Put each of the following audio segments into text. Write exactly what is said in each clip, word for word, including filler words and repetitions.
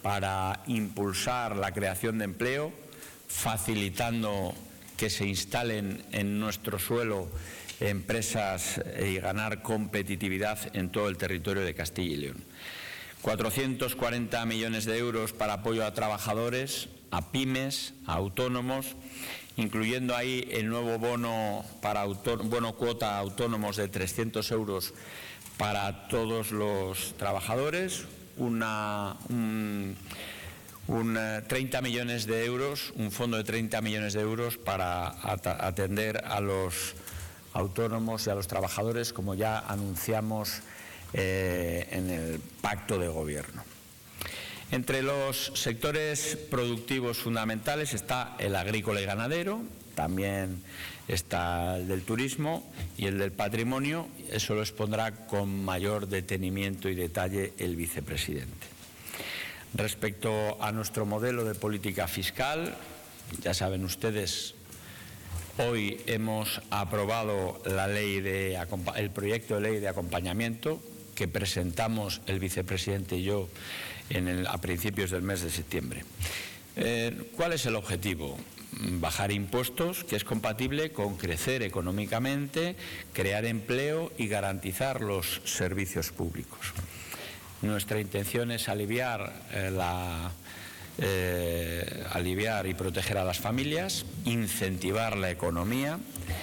para impulsar la creación de empleo, facilitando que se instalen en nuestro suelo empresas y ganar competitividad en todo el territorio de Castilla y León. cuatrocientos cuarenta millones de euros para apoyo a trabajadores, a pymes, a autónomos, incluyendo ahí el nuevo bono, para bono cuota a autónomos de trescientos euros para todos los trabajadores, una, un, un treinta millones de euros, un fondo de treinta millones de euros para atender a los autónomos y a los trabajadores, como ya anunciamos eh, en el pacto de gobierno. Entre los sectores productivos fundamentales está el agrícola y ganadero, también está el del turismo y el del patrimonio. Eso lo expondrá con mayor detenimiento y detalle el vicepresidente. Respecto a nuestro modelo de política fiscal, ya saben ustedes, hoy hemos aprobado la ley de, el proyecto de ley de acompañamiento que presentamos el vicepresidente y yo en el, a principios del mes de septiembre. Eh, ¿Cuál es el objetivo? Bajar impuestos, que es compatible con crecer económicamente, crear empleo y garantizar los servicios públicos. Nuestra intención es aliviar, eh, la, eh, aliviar y proteger a las familias, incentivar la economía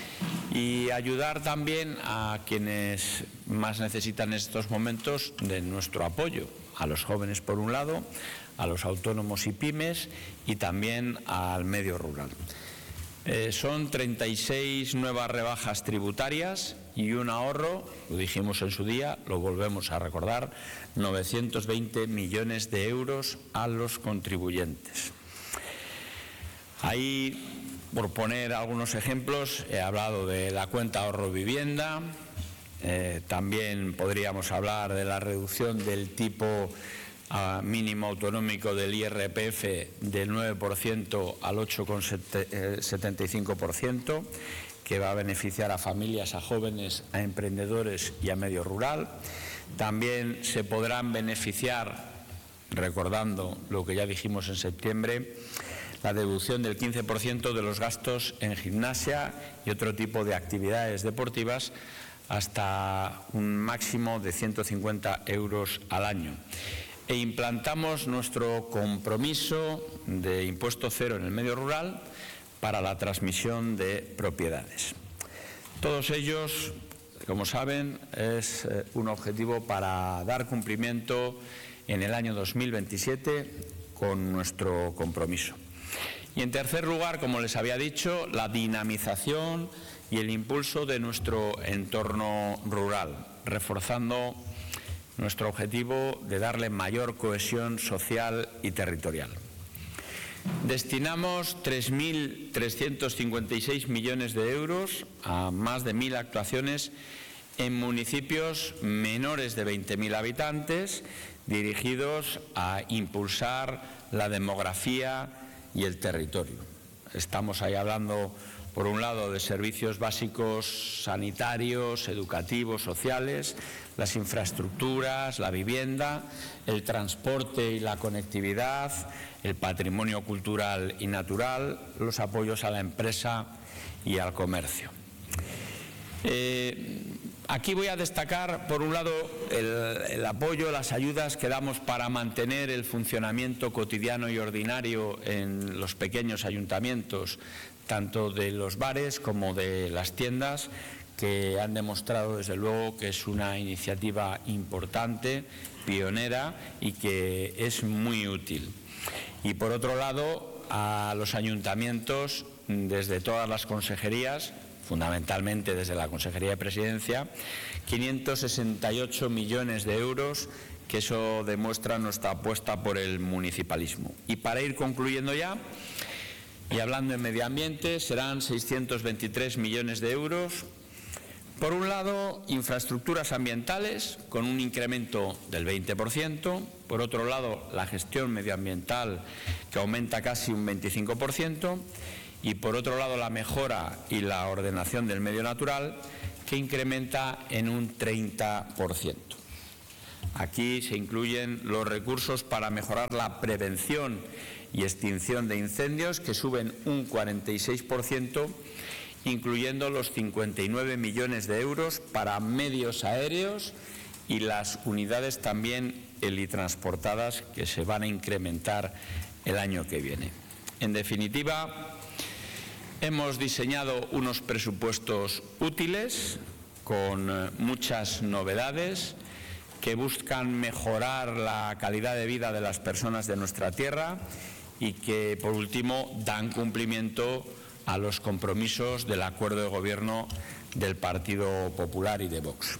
y ayudar también a quienes más necesitan en estos momentos de nuestro apoyo, a los jóvenes por un lado, a los autónomos y pymes y también al medio rural. Eh, son treinta y seis nuevas rebajas tributarias y un ahorro, lo dijimos en su día, lo volvemos a recordar, novecientos veinte millones de euros a los contribuyentes. Ahí, por poner algunos ejemplos, he hablado de la cuenta ahorro vivienda, eh, también podríamos hablar de la reducción del tipo uh, mínimo autonómico del I R P F del nueve por ciento al ocho coma setenta y cinco por ciento, que va a beneficiar a familias, a jóvenes, a emprendedores y a medio rural. También se podrán beneficiar, recordando lo que ya dijimos en septiembre, la deducción del quince por ciento de los gastos en gimnasia y otro tipo de actividades deportivas hasta un máximo de ciento cincuenta euros al año. E implantamos nuestro compromiso de impuesto cero en el medio rural para la transmisión de propiedades. Todos ellos, como saben, es un objetivo para dar cumplimiento en el año dos mil veintisiete con nuestro compromiso. Y en tercer lugar, como les había dicho, la dinamización y el impulso de nuestro entorno rural, reforzando nuestro objetivo de darle mayor cohesión social y territorial. Destinamos tres mil trescientos cincuenta y seis millones de euros a más de mil actuaciones en municipios menores de veinte mil habitantes, dirigidos a impulsar la demografía y el territorio. Estamos ahí hablando, por un lado, de servicios básicos sanitarios, educativos, sociales, las infraestructuras, la vivienda, el transporte y la conectividad, el patrimonio cultural y natural, los apoyos a la empresa y al comercio. Eh, Aquí voy a destacar, por un lado, el, el apoyo, las ayudas que damos para mantener el funcionamiento cotidiano y ordinario en los pequeños ayuntamientos, tanto de los bares como de las tiendas, que han demostrado, desde luego, que es una iniciativa importante, pionera y que es muy útil. Y, por otro lado, a los ayuntamientos, desde todas las consejerías, fundamentalmente desde la Consejería de Presidencia, quinientos sesenta y ocho millones de euros, que eso demuestra nuestra apuesta por el municipalismo. Y para ir concluyendo ya, y hablando de medio ambiente, serán seiscientos veintitrés millones de euros. Por un lado, infraestructuras ambientales, con un incremento del veinte por ciento. Por otro lado, la gestión medioambiental, que aumenta casi un veinticinco por ciento. Y por otro lado, la mejora y la ordenación del medio natural, que incrementa en un treinta por ciento. Aquí se incluyen los recursos para mejorar la prevención y extinción de incendios, que suben un cuarenta y seis por ciento, incluyendo los cincuenta y nueve millones de euros para medios aéreos y las unidades también helitransportadas, que se van a incrementar el año que viene. En definitiva, hemos diseñado unos presupuestos útiles, con muchas novedades, que buscan mejorar la calidad de vida de las personas de nuestra tierra y que, por último, dan cumplimiento a los compromisos del acuerdo de gobierno del Partido Popular y de Vox.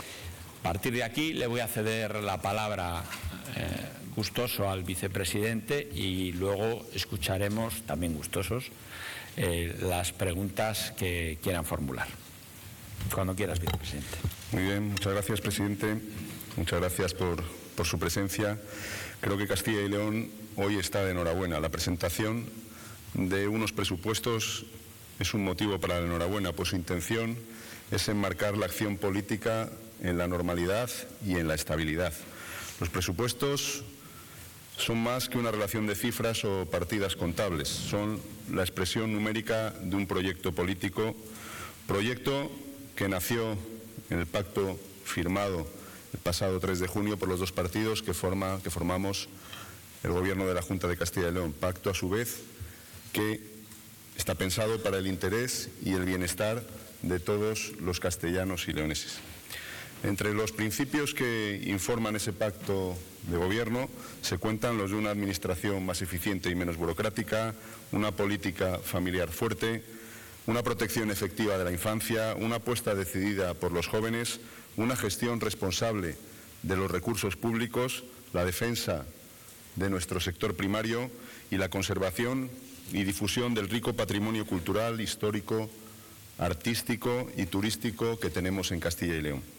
A partir de aquí le voy a ceder la palabra eh, gustoso al vicepresidente y luego escucharemos, también gustosos, eh, las preguntas que quieran formular. Cuando quieras, vicepresidente. Muy bien, muchas gracias, presidente. Muchas gracias por, por su presencia. Creo que Castilla y León hoy está de enhorabuena. La presentación de unos presupuestos es un motivo para la enhorabuena, pues su intención es enmarcar la acción política en la normalidad y en la estabilidad. Los presupuestos son más que una relación de cifras o partidas contables, son la expresión numérica de un proyecto político, proyecto que nació en el pacto firmado el pasado tres de junio por los dos partidos que, forma, que formamos el Gobierno de la Junta de Castilla y León. Pacto, a su vez, que está pensado para el interés y el bienestar de todos los castellanos y leoneses. Entre los principios que informan ese pacto de gobierno se cuentan los de una administración más eficiente y menos burocrática, una política familiar fuerte, una protección efectiva de la infancia, una apuesta decidida por los jóvenes, una gestión responsable de los recursos públicos, la defensa de nuestro sector primario y la conservación y difusión del rico patrimonio cultural, histórico, artístico y turístico que tenemos en Castilla y León.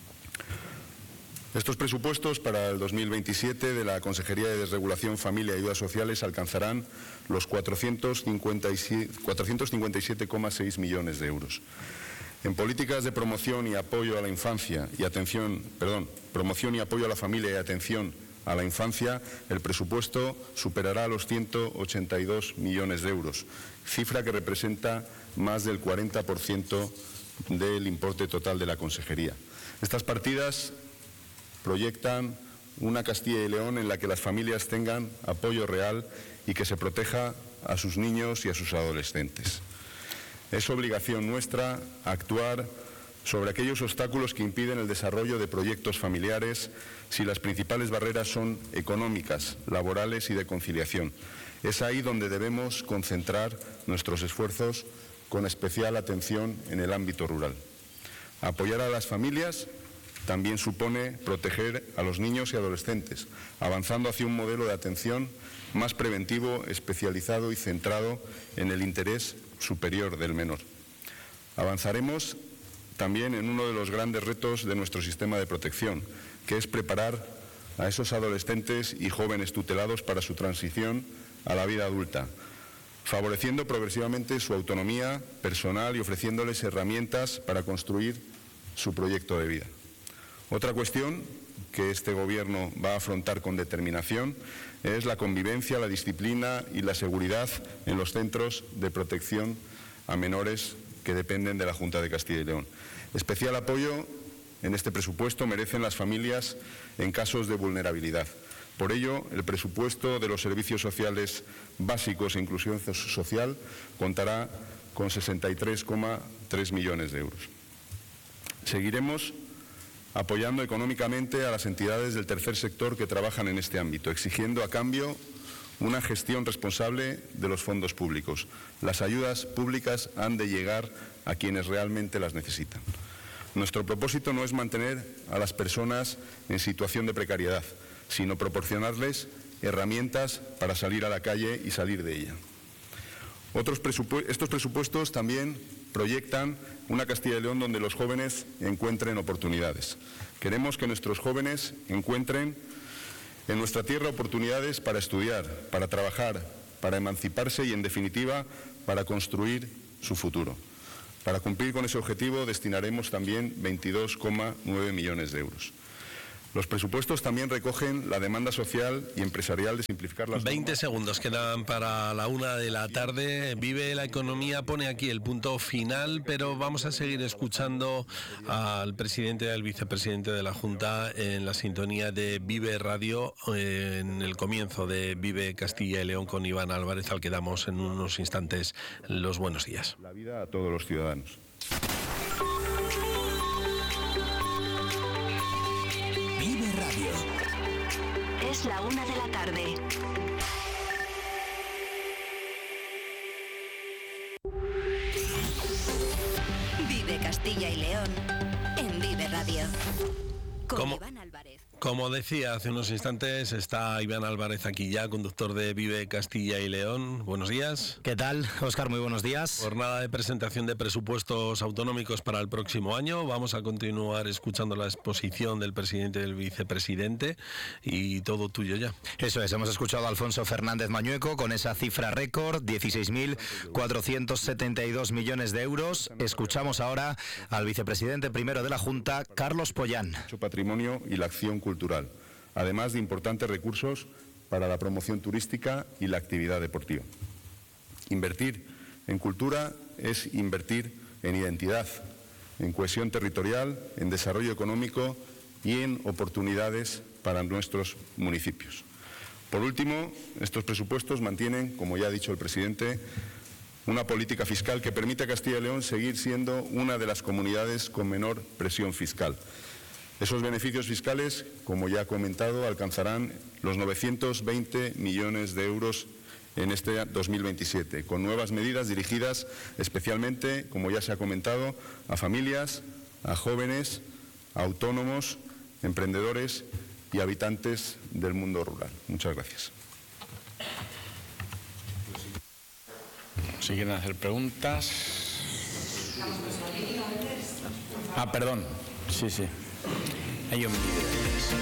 Estos presupuestos para el dos mil veintisiete de la Consejería de Desregulación, Familia y Ayudas Sociales alcanzarán los cuatrocientos cincuenta y siete coma seis millones de euros. En políticas de promoción y apoyo a la infancia y atención, perdón, promoción y apoyo a la familia y atención a la infancia, el presupuesto superará los ciento ochenta y dos millones de euros, cifra que representa más del cuarenta por ciento del importe total de la consejería. Estas partidas proyectan una Castilla y León en la que las familias tengan apoyo real y que se proteja a sus niños y a sus adolescentes. Es obligación nuestra actuar sobre aquellos obstáculos que impiden el desarrollo de proyectos familiares si las principales barreras son económicas, laborales y de conciliación. Es ahí donde debemos concentrar nuestros esfuerzos con especial atención en el ámbito rural. Apoyar a las familias también supone proteger a los niños y adolescentes, avanzando hacia un modelo de atención más preventivo, especializado y centrado en el interés superior del menor. Avanzaremos también en uno de los grandes retos de nuestro sistema de protección, que es preparar a esos adolescentes y jóvenes tutelados para su transición a la vida adulta, favoreciendo progresivamente su autonomía personal y ofreciéndoles herramientas para construir su proyecto de vida. Otra cuestión que este Gobierno va a afrontar con determinación es la convivencia, la disciplina y la seguridad en los centros de protección a menores que dependen de la Junta de Castilla y León. Especial apoyo en este presupuesto merecen las familias en casos de vulnerabilidad. Por ello, el presupuesto de los servicios sociales básicos e inclusión social contará con sesenta y tres coma tres millones de euros. Seguiremos apoyando económicamente a las entidades del tercer sector que trabajan en este ámbito, exigiendo a cambio una gestión responsable de los fondos públicos. Las ayudas públicas han de llegar a quienes realmente las necesitan. Nuestro propósito no es mantener a las personas en situación de precariedad, sino proporcionarles herramientas para salir a la calle y salir de ella. Otros presupu- estos presupuestos también proyectan una Castilla y León donde los jóvenes encuentren oportunidades. Queremos que nuestros jóvenes encuentren en nuestra tierra oportunidades para estudiar, para trabajar, para emanciparse y, en definitiva, para construir su futuro. Para cumplir con ese objetivo destinaremos también veintidós coma nueve millones de euros. Los presupuestos también recogen la demanda social y empresarial de simplificar las veinte segundos quedan para la una de la tarde. Vive la Economía pone aquí el punto final, pero vamos a seguir escuchando al presidente y al vicepresidente de la Junta en la sintonía de Vive Radio, eh, en el comienzo de Vive Castilla y León con Iván Álvarez, al que damos en unos instantes los buenos días. La vida a todos los ciudadanos. Vive Radio. Es la una de la tarde. Vive Castilla y León en Vive Radio. Con ¿Cómo? Iván Álvarez. Como decía hace unos instantes, está Iván Álvarez aquí ya, conductor de Vive Castilla y León. Buenos días. ¿Qué tal, Óscar? Muy buenos días. Jornada de presentación de presupuestos autonómicos para el próximo año. Vamos a continuar escuchando la exposición del presidente y del vicepresidente y todo tuyo ya. Eso es, hemos escuchado a Alfonso Fernández Mañueco con esa cifra récord, dieciséis mil cuatrocientos setenta y dos millones de euros. Escuchamos ahora al vicepresidente primero de la Junta, Carlos Pollán. Patrimonio y la acción cultural, además de importantes recursos para la promoción turística y la actividad deportiva. Invertir en cultura es invertir en identidad, en cohesión territorial, en desarrollo económico y en oportunidades para nuestros municipios. Por último, estos presupuestos mantienen, como ya ha dicho el presidente, una política fiscal que permite a Castilla y León seguir siendo una de las comunidades con menor presión fiscal. Esos beneficios fiscales, como ya ha comentado, alcanzarán los novecientos veinte millones de euros en este dos mil veintisiete, con nuevas medidas dirigidas especialmente, como ya se ha comentado, a familias, a jóvenes, a autónomos, emprendedores y habitantes del mundo rural. Muchas gracias. Si quieren hacer preguntas. Ah, perdón. Sí, sí. Hay un...